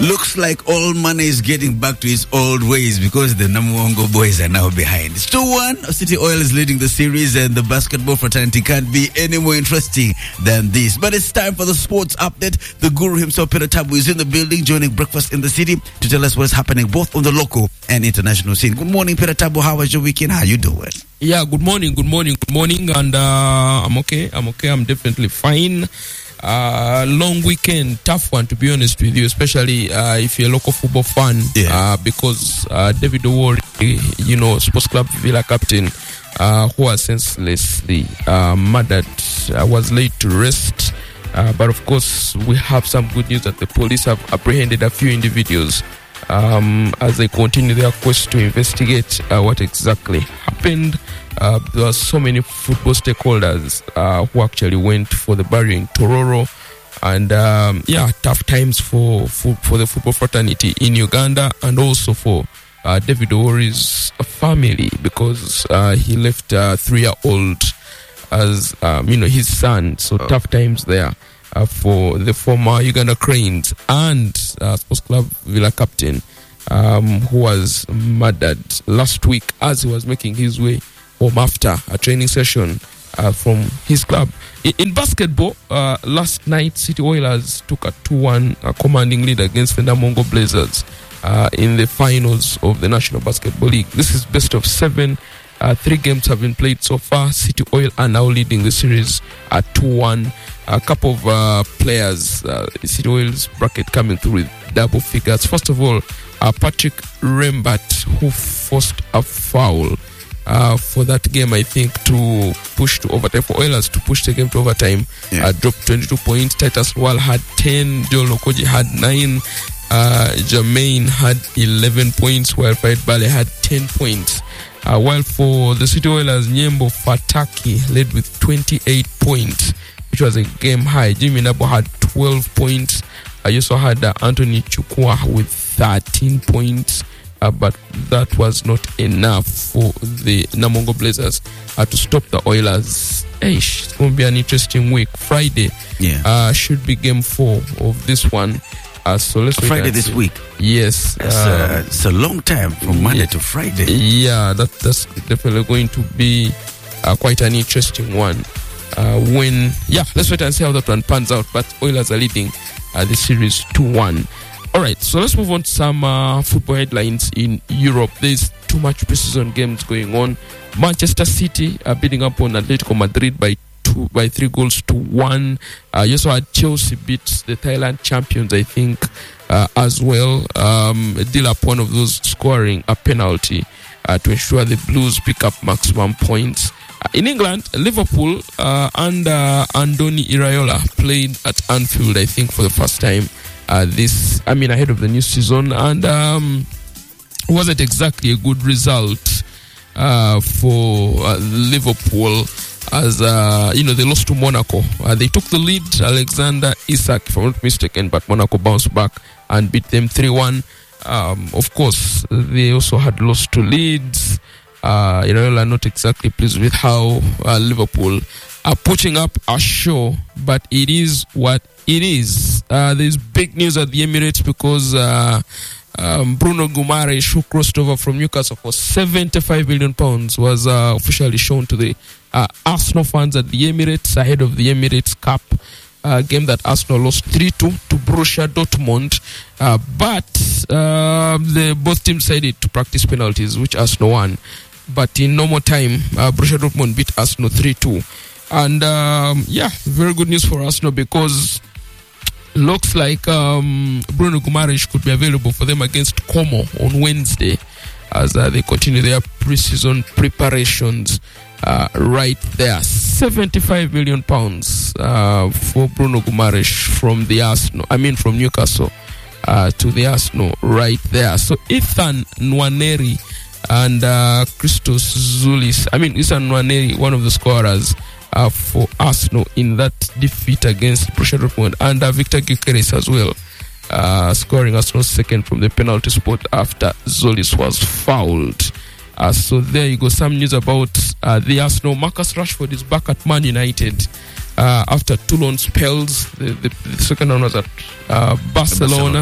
Looks like all money is getting back to its old ways because the Namuongo boys are now behind. It's 2-1. City Oil is leading the series, and the basketball fraternity can't be any more interesting than this. But it's time for the sports update. The guru himself, Peter Tabu, is in the building, joining Breakfast in the City to tell us what's happening both on the local and international scene. Good morning, Peter Tabu. How was your weekend? How you doing? Yeah, good morning. And I'm okay. I'm definitely fine. Long weekend, tough one to be honest with you, especially if you're a local football fan. Because David Owori, Sports Club Villa captain, who was senselessly murdered, was laid to rest. But of course, we have some good news that the police have apprehended a few individuals as they continue their quest to investigate what exactly happened. There are so many football stakeholders who actually went for the burial in Tororo, and tough times for the football fraternity in Uganda, and also for David Owori's family, because he left a 3-year-old as his son. So tough times there for the former Uganda Cranes and Sports Club Villa captain, who was murdered last week as he was making his way home after a training session from his club. In basketball, last night, City Oilers took a 2-1 commanding lead against the Namungo Blazers in the finals of the National Basketball League. This is best of 7. 3 games have been played so far. City Oil are now leading the series at 2-1. A couple of players, City Oil's bracket coming through with double figures. First of all, Patrick Rembat, who forced a foul for that game, I think, to push to overtime, for Oilers to push the game to overtime. Dropped 22 points. Titus Wall had 10. Joel Okoji had 9. Jermaine had 11 points, while Fred Bale had 10 points. While for the City Oilers, Nyembo Fataki led with 28 points, which was a game high. Jimmy Nabo had 12 points. I also had Anthony Chukwa with 13 points. But that was not enough for the Namungo Blazers to stop the Oilers. It's going to be an interesting week. Friday should be game 4 of this one. So let's Friday this week. Yes. It's a long time from Monday to Friday. Yeah, that's definitely going to be quite an interesting one. Let's wait and see how that one pans out. But Oilers are leading the series 2-1. Alright, so let's move on to some football headlines in Europe. There's too much preseason games going on. Manchester City are beating up on Atletico Madrid by 3-1. You also had Chelsea beat the Thailand champions, I think, as well. Dilap, one of those, scoring a penalty to ensure the Blues pick up maximum points. In England, Liverpool under Andoni Iraola played at Anfield, I think, for the first time ahead of the new season, and wasn't exactly a good result for Liverpool, as they lost to Monaco. They took the lead, Alexander Isak, if I'm not mistaken, but Monaco bounced back and beat them 3-1. Of course, they also had lost to Leeds. Iraola not exactly pleased with how Liverpool are putting up a show, but it is what it is. There's big news at the Emirates because Bruno Guimaraes, who crossed over from Newcastle for £75 million, was officially shown to the Arsenal fans at the Emirates ahead of the Emirates Cup game that Arsenal lost 3-2 to Borussia Dortmund. But both teams decided to practice penalties, which Arsenal won. But in normal time, Borussia Dortmund beat Arsenal 3-2. And very good news for Arsenal, because looks like Bruno Guimaraes could be available for them against Como on Wednesday, as they continue their pre-season preparations right there. £75 million for Bruno Guimaraes from Newcastle to the Arsenal right there. So Ethan Nwaneri and Christos Zulis, Ethan Nwaneri, one of the scorers for Arsenal in that defeat against Borussia Dortmund, and Victor Gyökeres as well, scoring Arsenal's second from the penalty spot after Zolis was fouled. So there you go, some news about the Arsenal. Marcus Rashford is back at Man United after 2 loan spells. The second one was at Barcelona.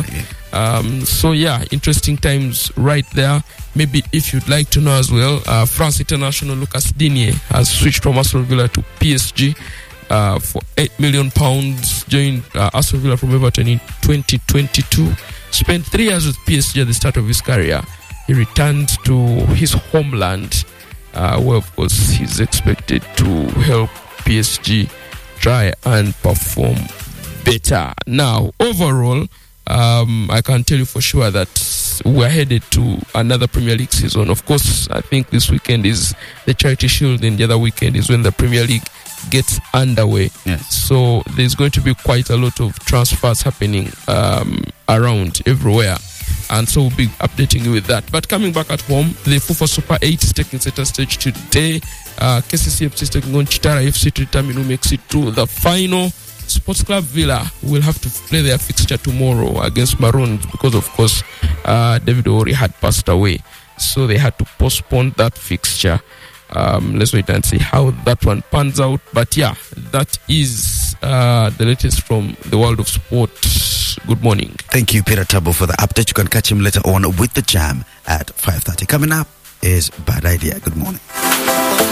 So yeah, interesting times right there. Maybe if you'd like to know as well, France international Lucas Digne has switched from Aston Villa to PSG for £8 million. Joined Aston Villa from Everton in 2022. Spent 3 years with PSG at the start of his career. He returned to his homeland, where of course he's expected to help PSG try and perform better. Now, overall, I can tell you for sure that we're headed to another Premier League season. Of course, I think this weekend is the Charity Shield, and the other weekend is when the Premier League gets underway. Yes. So there's going to be quite a lot of transfers happening around everywhere. And so we'll be updating you with that. But coming back at home, the FUFA Super 8 is taking center stage today. KCCFC is taking on Chitara FC to determine who makes it to the final. Sports Club Villa will have to play their fixture tomorrow against Maroons because, of course, David Ori had passed away. So they had to postpone that fixture. Let's wait and see how that one pans out. But yeah, that is the latest from the world of sport. Good morning. Thank you, Peter Tabo, for the update. You can catch him later on with the Jam at 5:30. Coming up is Bad Idea. Good morning.